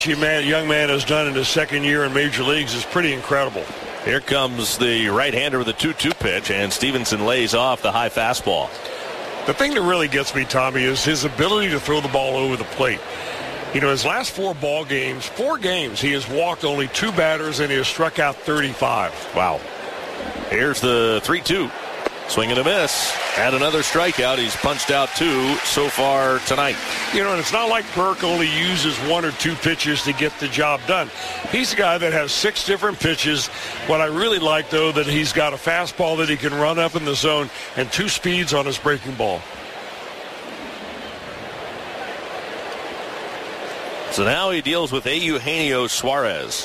young man has done in his second year in major leagues is pretty incredible. Here comes the right-hander with a 2-2 pitch, and Stevenson lays off the high fastball. The thing that really gets me, Tommy, is his ability to throw the ball over the plate. His last four games, he has walked only 2 batters and he has struck out 35. Wow. Here's the 3-2. Swing and a miss. And another strikeout. He's punched out 2 so far tonight. And it's not like Burke only uses 1 or 2 pitches to get the job done. He's a guy that has 6 different pitches. What I really like, though, that he's got a fastball that he can run up in the zone and 2 speeds on his breaking ball. So now he deals with Eugenio Suarez.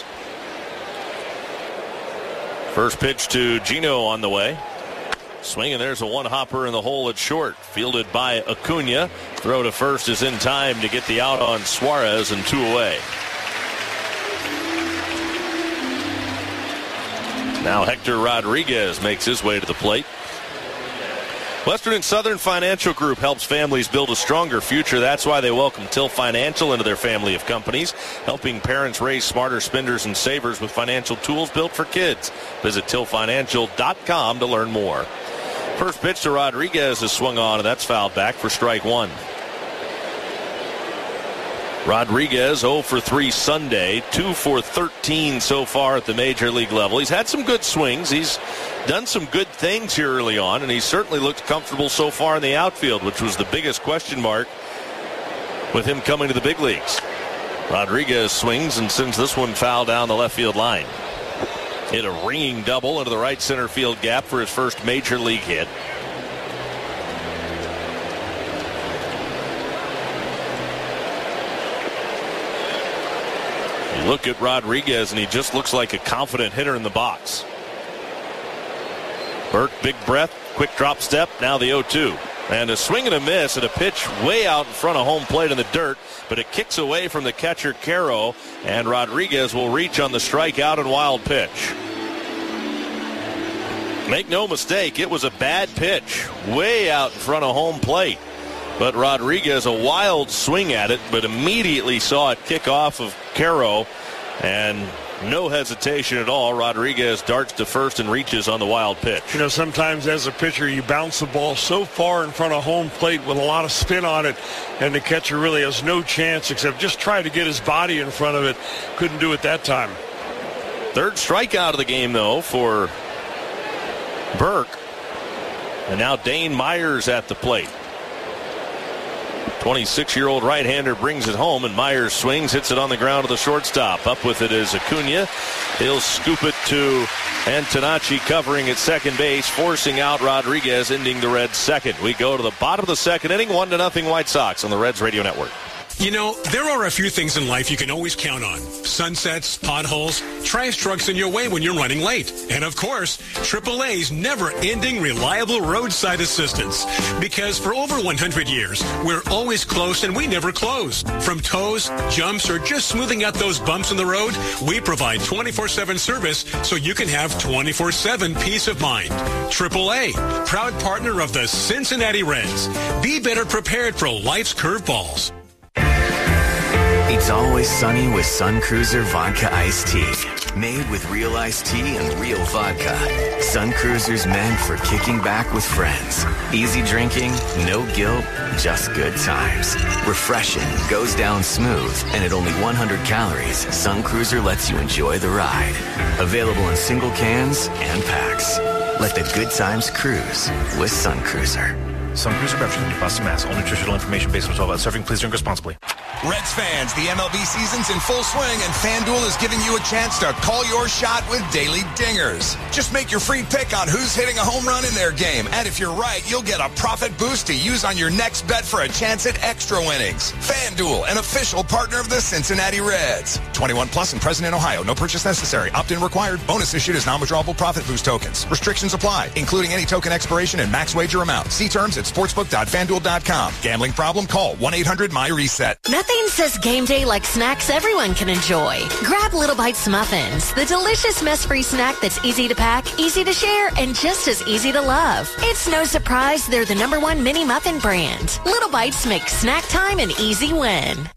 First pitch to Gino on the way. Swing, and there's a one-hopper in the hole at short. Fielded by Acuna. Throw to first is in time to get the out on Suarez, and 2 away. Now Hector Rodriguez makes his way to the plate. Western and Southern Financial Group helps families build a stronger future. That's why they welcome Till Financial into their family of companies, helping parents raise smarter spenders and savers with financial tools built for kids. Visit tillfinancial.com to learn more. First pitch to Rodriguez is swung on, and that's fouled back for strike 1. Rodriguez 0 for 3 Sunday, 2 for 13 so far at the major league level. He's had some good swings. He's done some good things here early on, and he certainly looked comfortable so far in the outfield, which was the biggest question mark with him coming to the big leagues. Rodriguez swings and sends this one foul down the left field line. Hit a ringing double into the right center field gap for his first major league hit. You look at Rodriguez and he just looks like a confident hitter in the box. Burke, big breath, quick drop step, now the 0-2. And a swing and a miss and a pitch way out in front of home plate in the dirt, but it kicks away from the catcher Caro, and Rodriguez will reach on the strikeout and wild pitch. Make no mistake, it was a bad pitch way out in front of home plate. But Rodriguez, a wild swing at it, but immediately saw it kick off of Caro, and no hesitation at all. Rodriguez darts to first and reaches on the wild pitch. Sometimes as a pitcher, you bounce the ball so far in front of home plate with a lot of spin on it, and the catcher really has no chance except just try to get his body in front of it. Couldn't do it that time. Third strikeout of the game, though, for Burke. And now Dane Myers at the plate. 26-year-old right-hander brings it home, and Myers swings, hits it on the ground to the shortstop. Up with it is Acuna. He'll scoop it to Antonacci covering at second base, forcing out Rodriguez, ending the Reds' second. We go to the bottom of the second inning, 1-0 White Sox on the Reds Radio Network. There are a few things in life you can always count on. Sunsets, potholes, trash trucks in your way when you're running late. And of course, AAA's never-ending reliable roadside assistance. Because for over 100 years, we're always close and we never close. From tows, jumps, or just smoothing out those bumps in the road, we provide 24/7 service so you can have 24/7 peace of mind. AAA, proud partner of the Cincinnati Reds. Be better prepared for life's curveballs. It's always sunny with Sun Cruiser Vodka Iced Tea. Made with real iced tea and real vodka. Sun Cruiser's meant for kicking back with friends. Easy drinking, no guilt, just good times. Refreshing, goes down smooth, and at only 100 calories, Sun Cruiser lets you enjoy the ride. Available in single cans and packs. Let the good times cruise with Sun Cruiser. Sun Cruiser beverage from Boston, Mass. All nutritional information based on 12 hours serving. Please drink responsibly. Reds fans, the MLB season's in full swing, and FanDuel is giving you a chance to call your shot with daily dingers. Just make your free pick on who's hitting a home run in their game, and if you're right, you'll get a profit boost to use on your next bet for a chance at extra winnings. FanDuel, an official partner of the Cincinnati Reds. 21 plus and present in Ohio. No purchase necessary. Opt-in required. Bonus issued as non-withdrawable profit boost tokens. Restrictions apply, including any token expiration and max wager amount. See terms at sportsbook.fanduel.com. Gambling problem? Call 1-800-MY-RESET. Nothing says game day like snacks everyone can enjoy. Grab Little Bites Muffins, the delicious mess-free snack that's easy to pack, easy to share, and just as easy to love. It's no surprise they're the #1 mini muffin brand. Little Bites make snack time an easy win.